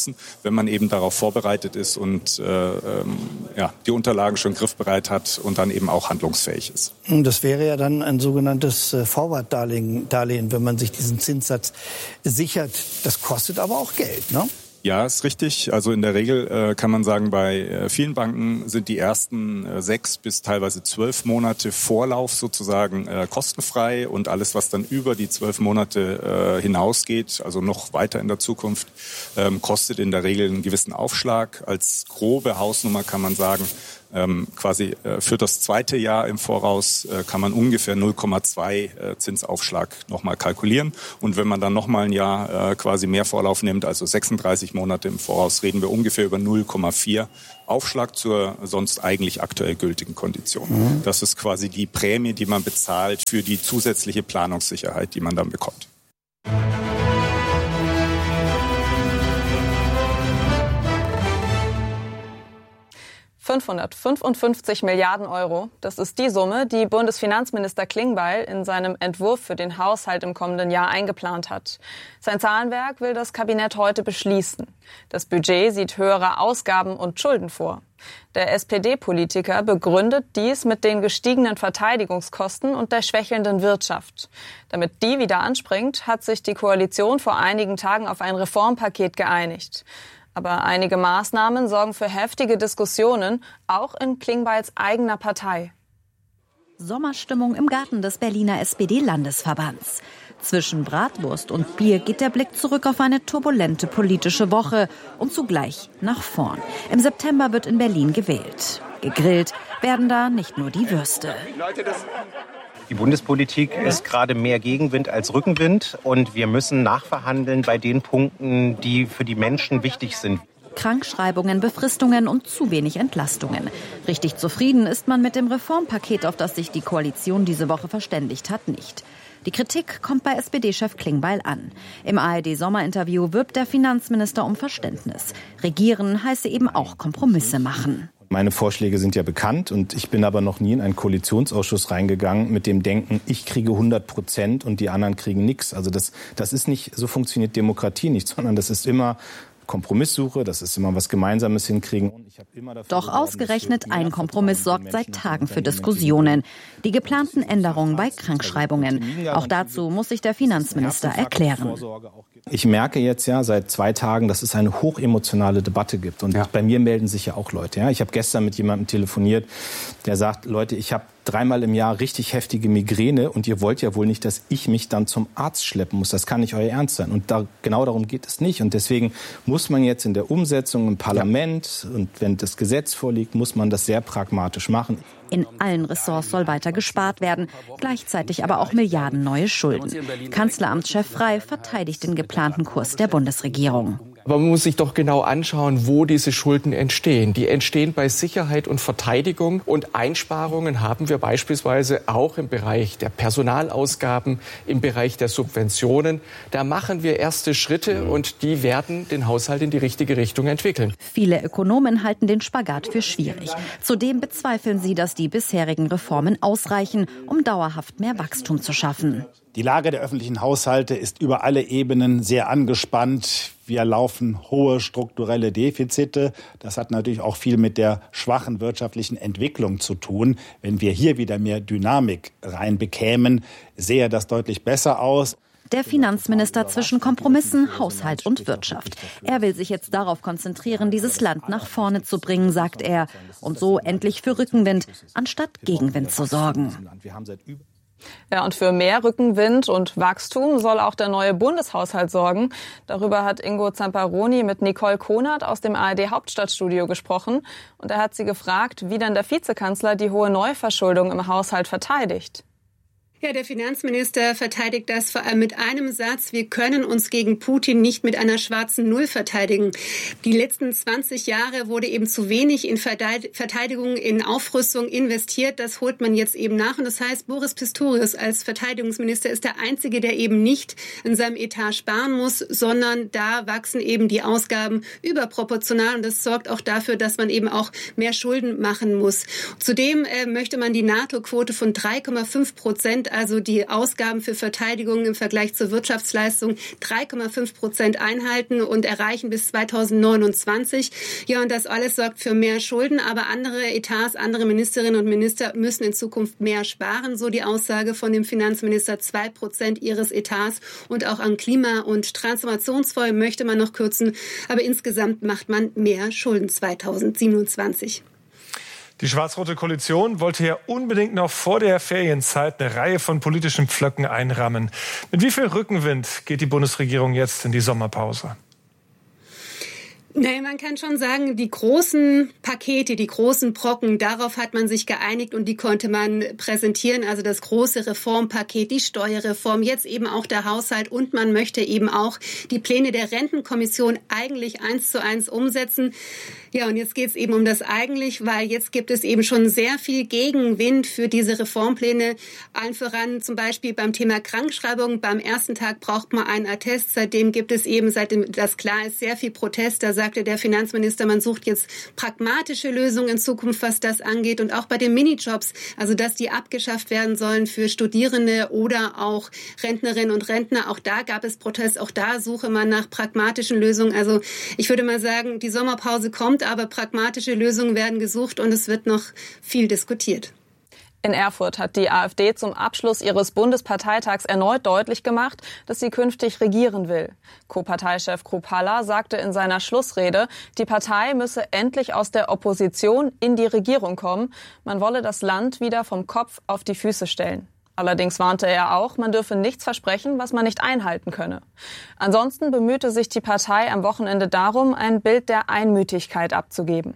nutzen, wenn man eben darauf vorbereitet ist und die Unterlagen schon griffbereit hat und dann eben auch handlungsfähig ist. Das wäre ja dann ein sogenanntes Forward-Darlehen, wenn man sich diesen Zinssatz sichert. Das kostet aber auch Geld, ne? Ja, ist richtig. Also in der Regel kann man sagen, bei vielen Banken sind die ersten 6 bis teilweise 12 Monate Vorlauf sozusagen kostenfrei und alles, was dann über die 12 Monate hinausgeht, also noch weiter in der Zukunft, kostet in der Regel einen gewissen Aufschlag. Als grobe Hausnummer kann man sagen, quasi für das zweite Jahr im Voraus kann man ungefähr 0,2 Zinsaufschlag nochmal kalkulieren. Und wenn man dann nochmal ein Jahr quasi mehr Vorlauf nimmt, also 36 Monate im Voraus, reden wir ungefähr über 0,4 Aufschlag zur sonst eigentlich aktuell gültigen Kondition. Das ist quasi die Prämie, die man bezahlt für die zusätzliche Planungssicherheit, die man dann bekommt. 555 Milliarden Euro, das ist die Summe, die Bundesfinanzminister Klingbeil in seinem Entwurf für den Haushalt im kommenden Jahr eingeplant hat. Sein Zahlenwerk will das Kabinett heute beschließen. Das Budget sieht höhere Ausgaben und Schulden vor. Der SPD-Politiker begründet dies mit den gestiegenen Verteidigungskosten und der schwächelnden Wirtschaft. Damit die wieder anspringt, hat sich die Koalition vor einigen Tagen auf ein Reformpaket geeinigt. Aber einige Maßnahmen sorgen für heftige Diskussionen, auch in Klingbeils eigener Partei. Sommerstimmung im Garten des Berliner SPD-Landesverbands. Zwischen Bratwurst und Bier geht der Blick zurück auf eine turbulente politische Woche und zugleich nach vorn. Im September wird in Berlin gewählt. Gegrillt werden da nicht nur die Würste. Die Bundespolitik ist gerade mehr Gegenwind als Rückenwind und wir müssen nachverhandeln bei den Punkten, die für die Menschen wichtig sind. Krankschreibungen, Befristungen und zu wenig Entlastungen. Richtig zufrieden ist man mit dem Reformpaket, auf das sich die Koalition diese Woche verständigt hat, nicht. Die Kritik kommt bei SPD-Chef Klingbeil an. Im ARD-Sommerinterview wirbt der Finanzminister um Verständnis. Regieren heiße eben auch Kompromisse machen. Meine Vorschläge sind ja bekannt und ich bin aber noch nie in einen Koalitionsausschuss reingegangen mit dem Denken, ich kriege 100% und die anderen kriegen nichts. Also das ist nicht, so funktioniert Demokratie nicht, sondern das ist immer Kompromisssuche, das ist immer was Gemeinsames hinkriegen. Doch ausgerechnet ein Kompromiss sorgt seit Tagen für Diskussionen. Die geplanten Änderungen bei Krankschreibungen. Auch dazu muss sich der Finanzminister erklären. Ich merke jetzt ja seit 2 Tagen, dass es eine hochemotionale Debatte gibt. Und bei mir melden sich ja auch Leute. Ja? Ich habe gestern mit jemandem telefoniert, der sagt, Leute, ich habe 3-mal im Jahr richtig heftige Migräne und ihr wollt ja wohl nicht, dass ich mich dann zum Arzt schleppen muss. Das kann nicht euer Ernst sein. Und genau darum geht es nicht. Und deswegen muss man jetzt in der Umsetzung im Parlament und wenn das Gesetz vorliegt, muss man das sehr pragmatisch machen. In allen Ressorts soll weiter gespart werden, gleichzeitig aber auch Milliarden neue Schulden. Kanzleramtschef Frey verteidigt den geplanten Kurs der Bundesregierung. Aber man muss sich doch genau anschauen, wo diese Schulden entstehen. Die entstehen bei Sicherheit und Verteidigung. Und Einsparungen haben wir beispielsweise auch im Bereich der Personalausgaben, im Bereich der Subventionen. Da machen wir erste Schritte und die werden den Haushalt in die richtige Richtung entwickeln. Viele Ökonomen halten den Spagat für schwierig. Zudem bezweifeln sie, dass die bisherigen Reformen ausreichen, um dauerhaft mehr Wachstum zu schaffen. Die Lage der öffentlichen Haushalte ist über alle Ebenen sehr angespannt. Wir laufen hohe strukturelle Defizite. Das hat natürlich auch viel mit der schwachen wirtschaftlichen Entwicklung zu tun. Wenn wir hier wieder mehr Dynamik reinbekämen, sähe das deutlich besser aus. Der Finanzminister zwischen Kompromissen, Haushalt und Wirtschaft. Er will sich jetzt darauf konzentrieren, dieses Land nach vorne zu bringen, sagt er. Und so endlich für Rückenwind, anstatt Gegenwind zu sorgen. Ja, und für mehr Rückenwind und Wachstum soll auch der neue Bundeshaushalt sorgen. Darüber hat Ingo Zamparoni mit Nicole Konert aus dem ARD-Hauptstadtstudio gesprochen. Und er hat sie gefragt, wie denn der Vizekanzler die hohe Neuverschuldung im Haushalt verteidigt. Ja, der Finanzminister verteidigt das vor allem mit einem Satz: Wir können uns gegen Putin nicht mit einer schwarzen Null verteidigen. Die letzten 20 Jahre wurde eben zu wenig in Verteidigung, in Aufrüstung investiert. Das holt man jetzt eben nach. Und das heißt, Boris Pistorius als Verteidigungsminister ist der Einzige, der eben nicht in seinem Etat sparen muss, sondern da wachsen eben die Ausgaben überproportional. Und das sorgt auch dafür, dass man eben auch mehr Schulden machen muss. Zudem möchte man die NATO-Quote von 3,5% wird also die Ausgaben für Verteidigung im Vergleich zur Wirtschaftsleistung 3,5% einhalten und erreichen bis 2029. Ja, und das alles sorgt für mehr Schulden, aber andere Etats, andere Ministerinnen und Minister müssen in Zukunft mehr sparen, so die Aussage von dem Finanzminister, 2% ihres Etats, und auch am Klima- und Transformationsfonds möchte man noch kürzen, aber insgesamt macht man mehr Schulden 2027. Die schwarz-rote Koalition wollte ja unbedingt noch vor der Ferienzeit eine Reihe von politischen Pflöcken einrammen. Mit wie viel Rückenwind geht die Bundesregierung jetzt in die Sommerpause? Naja, man kann schon sagen, die großen Pakete, die großen Brocken, darauf hat man sich geeinigt und die konnte man präsentieren. Also das große Reformpaket, die Steuerreform, jetzt eben auch der Haushalt, und man möchte eben auch die Pläne der Rentenkommission eigentlich 1:1 umsetzen. Ja, und jetzt geht es eben um das eigentlich, weil jetzt gibt es eben schon sehr viel Gegenwind für diese Reformpläne. Allen voran zum Beispiel beim Thema Krankschreibung. Beim ersten Tag braucht man einen Attest. Seitdem gibt es eben, seitdem das klar ist, sehr viel Protest. Da sagte der Finanzminister, man sucht jetzt pragmatische Lösungen in Zukunft, was das angeht. Und auch bei den Minijobs, also dass die abgeschafft werden sollen für Studierende oder auch Rentnerinnen und Rentner. Auch da gab es Protest. Auch da suche man nach pragmatischen Lösungen. Also ich würde mal sagen, die Sommerpause kommt, aber pragmatische Lösungen werden gesucht und es wird noch viel diskutiert. In Erfurt hat die AfD zum Abschluss ihres Bundesparteitags erneut deutlich gemacht, dass sie künftig regieren will. Co-Parteichef Kruppalla sagte in seiner Schlussrede, die Partei müsse endlich aus der Opposition in die Regierung kommen. Man wolle das Land wieder vom Kopf auf die Füße stellen. Allerdings warnte er auch, man dürfe nichts versprechen, was man nicht einhalten könne. Ansonsten bemühte sich die Partei am Wochenende darum, ein Bild der Einmütigkeit abzugeben.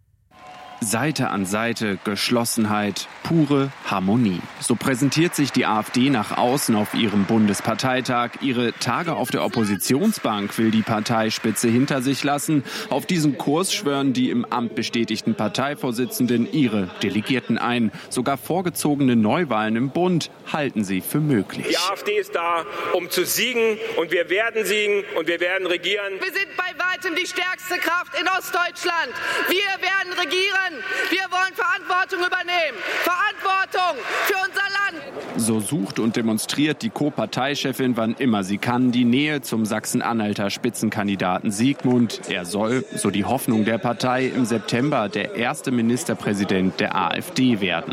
Seite an Seite, Geschlossenheit, pure Harmonie. So präsentiert sich die AfD nach außen auf ihrem Bundesparteitag. Ihre Tage auf der Oppositionsbank will die Parteispitze hinter sich lassen. Auf diesen Kurs schwören die im Amt bestätigten Parteivorsitzenden ihre Delegierten ein. Sogar vorgezogene Neuwahlen im Bund halten sie für möglich. Die AfD ist da, um zu siegen, und wir werden siegen und wir werden regieren. Wir sind bei weitem die stärkste Kraft in Ostdeutschland. Wir werden regieren. Wir wollen Verantwortung übernehmen. Verantwortung für unser Land. So sucht und demonstriert die Co-Parteichefin, wann immer sie kann, die Nähe zum Sachsen-Anhalter Spitzenkandidaten Siegmund. Er soll, so die Hoffnung der Partei, im September der erste Ministerpräsident der AfD werden.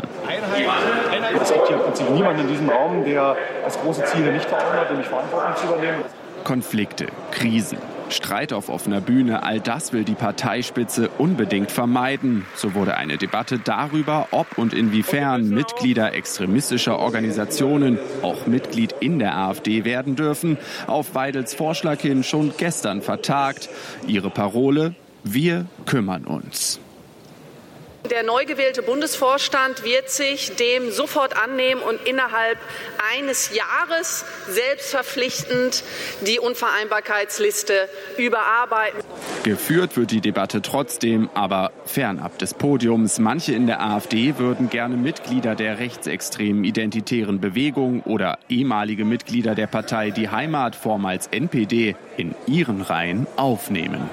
Es gibt hier im Prinzip niemanden in diesem Raum, der das große Ziel nicht vor Augen hat, nämlich Verantwortung zu übernehmen. Konflikte, Krisen, Streit auf offener Bühne, all das will die Parteispitze unbedingt vermeiden. So wurde eine Debatte darüber, ob und inwiefern Mitglieder extremistischer Organisationen auch Mitglied in der AfD werden dürfen, auf Weidels Vorschlag hin schon gestern vertagt. Ihre Parole: Wir kümmern uns. Der neu gewählte Bundesvorstand wird sich dem sofort annehmen und innerhalb eines Jahres selbstverpflichtend die Unvereinbarkeitsliste überarbeiten. Geführt wird die Debatte trotzdem, aber fernab des Podiums. Manche in der AfD würden gerne Mitglieder der rechtsextremen identitären Bewegung oder ehemalige Mitglieder der Partei Die Heimat, vormals NPD, in ihren Reihen aufnehmen.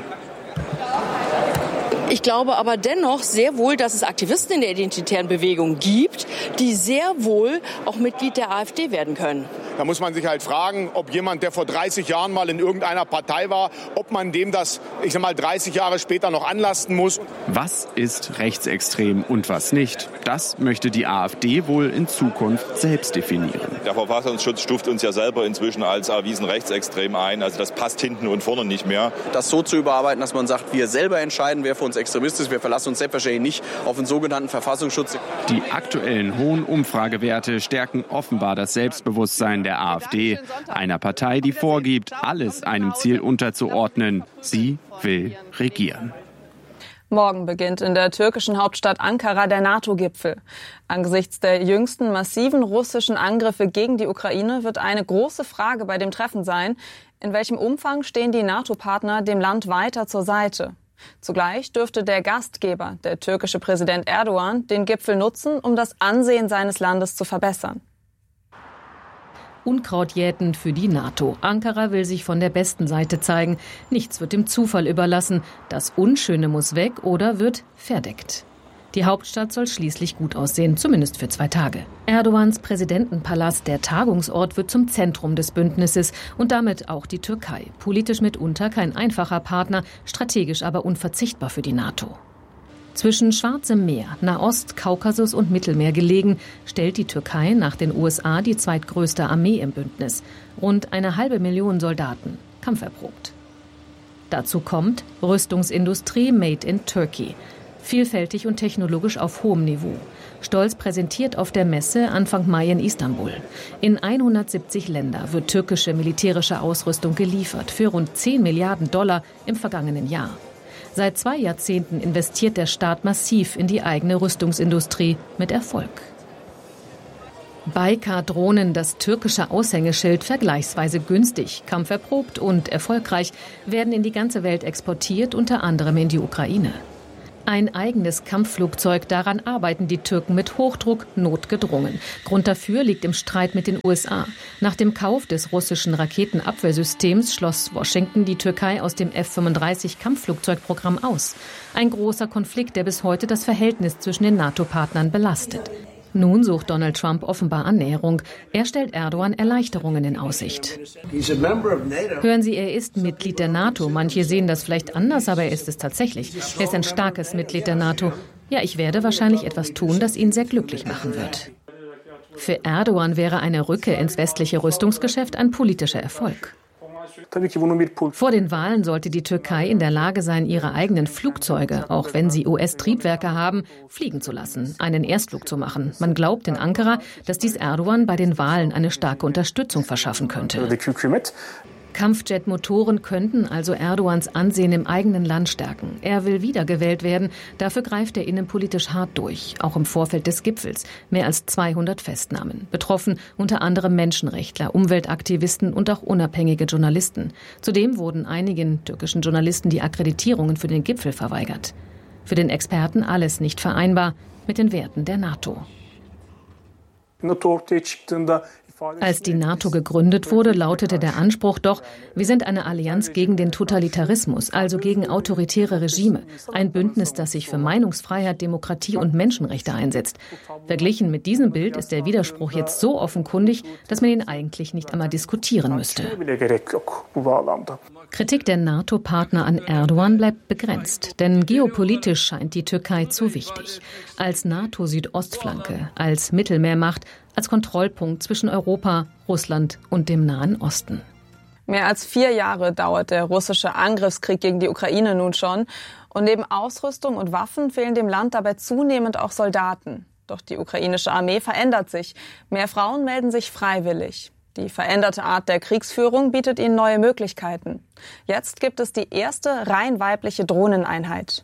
Ich glaube aber dennoch sehr wohl, dass es Aktivisten in der identitären Bewegung gibt, die sehr wohl auch Mitglied der AfD werden können. Da muss man sich halt fragen, ob jemand, der vor 30 Jahren mal in irgendeiner Partei war, ob man dem das, 30 Jahre später noch anlasten muss. Was ist rechtsextrem und was nicht? Das möchte die AfD wohl in Zukunft selbst definieren. Der Verfassungsschutz stuft uns ja selber inzwischen als erwiesen rechtsextrem ein. Also das passt hinten und vorne nicht mehr. Das so zu überarbeiten, dass man sagt, wir selber entscheiden, wer für uns extremistisch ist. Wir verlassen uns selbstverständlich nicht auf den sogenannten Verfassungsschutz. Die aktuellen hohen Umfragewerte stärken offenbar das Selbstbewusstsein der AfD, einer Partei, die vorgibt, alles einem Ziel unterzuordnen. Sie will regieren. Morgen beginnt in der türkischen Hauptstadt Ankara der NATO-Gipfel. Angesichts der jüngsten massiven russischen Angriffe gegen die Ukraine wird eine große Frage bei dem Treffen sein: In welchem Umfang stehen die NATO-Partner dem Land weiter zur Seite? Zugleich dürfte der Gastgeber, der türkische Präsident Erdogan, den Gipfel nutzen, um das Ansehen seines Landes zu verbessern. Unkraut jäten für die NATO. Ankara will sich von der besten Seite zeigen. Nichts wird dem Zufall überlassen. Das Unschöne muss weg oder wird verdeckt. Die Hauptstadt soll schließlich gut aussehen, zumindest für 2 Tage. Erdogans Präsidentenpalast, der Tagungsort, wird zum Zentrum des Bündnisses und damit auch die Türkei. Politisch mitunter kein einfacher Partner, strategisch aber unverzichtbar für die NATO. Zwischen Schwarzem Meer, Nahost, Kaukasus und Mittelmeer gelegen, stellt die Türkei nach den USA die zweitgrößte Armee im Bündnis. Rund 500.000 Soldaten, kampferprobt. Dazu kommt Rüstungsindustrie made in Turkey. Vielfältig und technologisch auf hohem Niveau. Stolz präsentiert auf der Messe Anfang Mai in Istanbul. In 170 Länder wird türkische militärische Ausrüstung geliefert für rund $10 Milliarden im vergangenen Jahr. Seit 2 Jahrzehnten investiert der Staat massiv in die eigene Rüstungsindustrie mit Erfolg. Baykar-Drohnen, das türkische Aushängeschild, vergleichsweise günstig, kampferprobt und erfolgreich, werden in die ganze Welt exportiert, unter anderem in die Ukraine. Ein eigenes Kampfflugzeug, daran arbeiten die Türken mit Hochdruck notgedrungen. Grund dafür liegt im Streit mit den USA. Nach dem Kauf des russischen Raketenabwehrsystems schloss Washington die Türkei aus dem F-35-Kampfflugzeugprogramm aus. Ein großer Konflikt, der bis heute das Verhältnis zwischen den NATO-Partnern belastet. Nun sucht Donald Trump offenbar Annäherung. Er stellt Erdogan Erleichterungen in Aussicht. Hören Sie, er ist Mitglied der NATO. Manche sehen das vielleicht anders, aber er ist es tatsächlich. Er ist ein starkes Mitglied der NATO. Ja, ich werde wahrscheinlich etwas tun, das ihn sehr glücklich machen wird. Für Erdogan wäre eine Rückkehr ins westliche Rüstungsgeschäft ein politischer Erfolg. Vor den Wahlen sollte die Türkei in der Lage sein, ihre eigenen Flugzeuge, auch wenn sie US-Triebwerke haben, fliegen zu lassen, einen Erstflug zu machen. Man glaubt in Ankara, dass dies Erdogan bei den Wahlen eine starke Unterstützung verschaffen könnte. Kampfjet-Motoren könnten also Erdogans Ansehen im eigenen Land stärken. Er will wiedergewählt werden. Dafür greift er innenpolitisch hart durch, auch im Vorfeld des Gipfels. Mehr als 200 Festnahmen. Betroffen unter anderem Menschenrechtler, Umweltaktivisten und auch unabhängige Journalisten. Zudem wurden einigen türkischen Journalisten die Akkreditierungen für den Gipfel verweigert. Für den Experten alles nicht vereinbar mit den Werten der NATO. Als die NATO gegründet wurde, lautete der Anspruch doch, wir sind eine Allianz gegen den Totalitarismus, also gegen autoritäre Regime. Ein Bündnis, das sich für Meinungsfreiheit, Demokratie und Menschenrechte einsetzt. Verglichen mit diesem Bild ist der Widerspruch jetzt so offenkundig, dass man ihn eigentlich nicht einmal diskutieren müsste. Kritik der NATO-Partner an Erdogan bleibt begrenzt, denn geopolitisch scheint die Türkei zu wichtig. Als NATO-Südostflanke, als Mittelmeermacht, als Kontrollpunkt zwischen Europa, Russland und dem Nahen Osten. Mehr als 4 Jahre dauert der russische Angriffskrieg gegen die Ukraine nun schon. Und neben Ausrüstung und Waffen fehlen dem Land dabei zunehmend auch Soldaten. Doch die ukrainische Armee verändert sich. Mehr Frauen melden sich freiwillig. Die veränderte Art der Kriegsführung bietet ihnen neue Möglichkeiten. Jetzt gibt es die erste rein weibliche Drohneneinheit.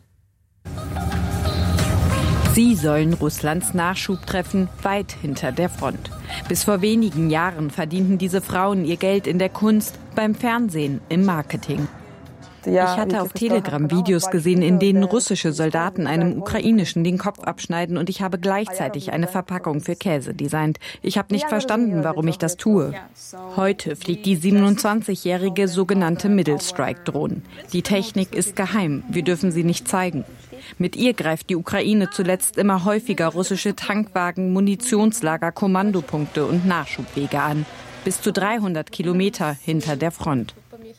Sie sollen Russlands Nachschub treffen, weit hinter der Front. Bis vor wenigen Jahren verdienten diese Frauen ihr Geld in der Kunst, beim Fernsehen, im Marketing. Ich hatte auf Telegram Videos gesehen, in denen russische Soldaten einem ukrainischen den Kopf abschneiden und ich habe gleichzeitig eine Verpackung für Käse designt. Ich habe nicht verstanden, warum ich das tue. Heute fliegt die 27-jährige sogenannte Middle-Strike-Drohne. Die Technik ist geheim, wir dürfen sie nicht zeigen. Mit ihr greift die Ukraine zuletzt immer häufiger russische Tankwagen, Munitionslager, Kommandopunkte und Nachschubwege an. Bis zu 300 Kilometer hinter der Front.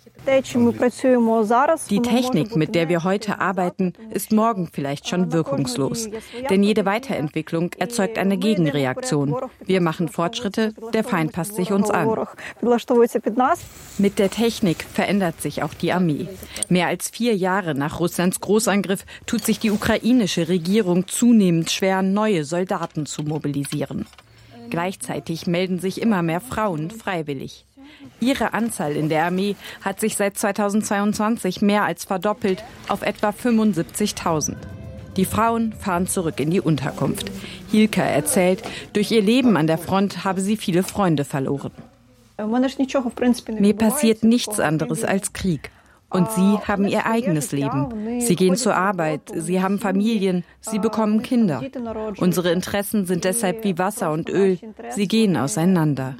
Die Technik, mit der wir heute arbeiten, ist morgen vielleicht schon wirkungslos. Denn jede Weiterentwicklung erzeugt eine Gegenreaktion. Wir machen Fortschritte, der Feind passt sich uns an. Mit der Technik verändert sich auch die Armee. Mehr als 4 Jahre nach Russlands Großangriff tut sich die ukrainische Regierung zunehmend schwer, neue Soldaten zu mobilisieren. Gleichzeitig melden sich immer mehr Frauen freiwillig. Ihre Anzahl in der Armee hat sich seit 2022 mehr als verdoppelt auf etwa 75.000. Die Frauen fahren zurück in die Unterkunft. Hilka erzählt, durch ihr Leben an der Front habe sie viele Freunde verloren. Mir passiert nichts anderes als Krieg. Und sie haben ihr eigenes Leben. Sie gehen zur Arbeit, sie haben Familien, sie bekommen Kinder. Unsere Interessen sind deshalb wie Wasser und Öl. Sie gehen auseinander.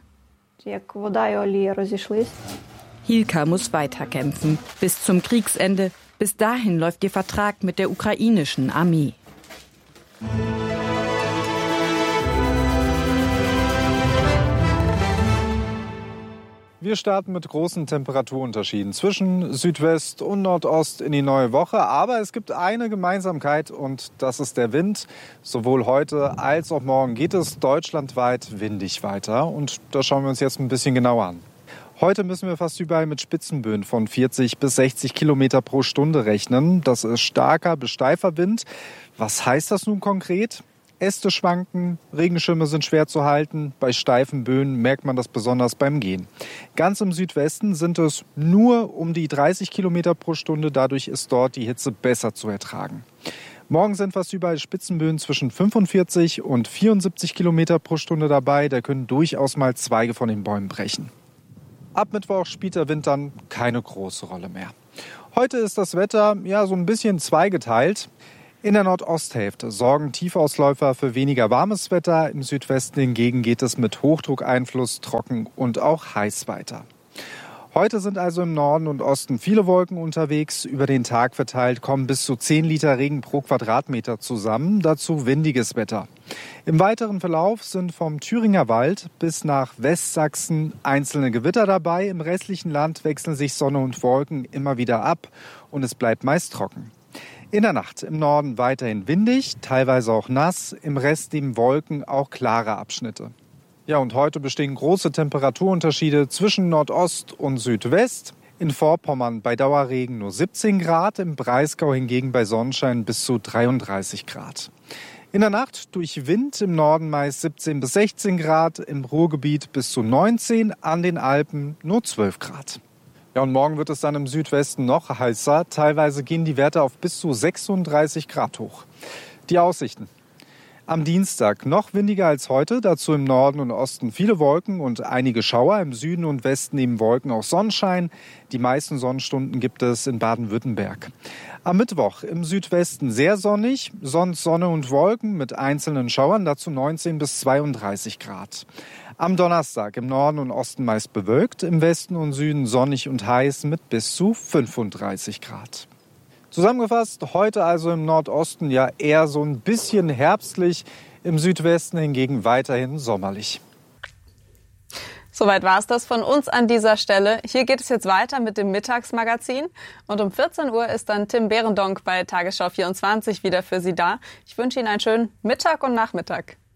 Hilka muss weiterkämpfen, bis zum Kriegsende. Bis dahin läuft ihr Vertrag mit der ukrainischen Armee. Wir starten mit großen Temperaturunterschieden zwischen Südwest und Nordost in die neue Woche. Aber es gibt eine Gemeinsamkeit und das ist der Wind. Sowohl heute als auch morgen geht es deutschlandweit windig weiter. Und das schauen wir uns jetzt ein bisschen genauer an. Heute müssen wir fast überall mit Spitzenböen von 40 bis 60 Kilometer pro Stunde rechnen. Das ist starker bis steifer Wind. Was heißt das nun konkret? Äste schwanken, Regenschirme sind schwer zu halten. Bei steifen Böen merkt man das besonders beim Gehen. Ganz im Südwesten sind es nur um die 30 Kilometer pro Stunde. Dadurch ist dort die Hitze besser zu ertragen. Morgen sind fast überall Spitzenböen zwischen 45 und 74 Kilometer pro Stunde dabei. Da können durchaus mal Zweige von den Bäumen brechen. Ab Mittwoch spielt der Wind dann keine große Rolle mehr. Heute ist das Wetter so ein bisschen zweigeteilt. In der Nordosthälfte sorgen Tiefausläufer für weniger warmes Wetter. Im Südwesten hingegen geht es mit Hochdruckeinfluss trocken und auch heiß weiter. Heute sind also im Norden und Osten viele Wolken unterwegs. Über den Tag verteilt kommen bis zu 10 Liter Regen pro Quadratmeter zusammen. Dazu windiges Wetter. Im weiteren Verlauf sind vom Thüringer Wald bis nach Westsachsen einzelne Gewitter dabei. Im restlichen Land wechseln sich Sonne und Wolken immer wieder ab und es bleibt meist trocken. In der Nacht im Norden weiterhin windig, teilweise auch nass, im Rest neben Wolken auch klare Abschnitte. Ja, und heute bestehen große Temperaturunterschiede zwischen Nordost und Südwest. In Vorpommern bei Dauerregen nur 17 Grad, im Breisgau hingegen bei Sonnenschein bis zu 33 Grad. In der Nacht durch Wind im Norden meist 17 bis 16 Grad, im Ruhrgebiet bis zu 19, an den Alpen nur 12 Grad. Ja, und morgen wird es dann im Südwesten noch heißer. Teilweise gehen die Werte auf bis zu 36 Grad hoch. Die Aussichten. Am Dienstag noch windiger als heute, dazu im Norden und Osten viele Wolken und einige Schauer. Im Süden und Westen neben Wolken auch Sonnenschein. Die meisten Sonnenstunden gibt es in Baden-Württemberg. Am Mittwoch im Südwesten sehr sonnig, sonst Sonne und Wolken mit einzelnen Schauern, dazu 19 bis 32 Grad. Am Donnerstag im Norden und Osten meist bewölkt, im Westen und Süden sonnig und heiß mit bis zu 35 Grad. Zusammengefasst, heute also im Nordosten eher so ein bisschen herbstlich, im Südwesten hingegen weiterhin sommerlich. Soweit war es das von uns an dieser Stelle. Hier geht es jetzt weiter mit dem Mittagsmagazin. Und um 14 Uhr ist dann Tim Behrendonck bei Tagesschau 24 wieder für Sie da. Ich wünsche Ihnen einen schönen Mittag und Nachmittag.